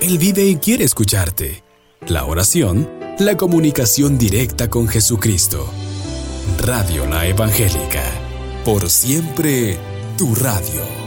Él vive y quiere escucharte. La oración, la comunicación directa con Jesucristo. Radio La Evangélica. Por siempre, tu radio.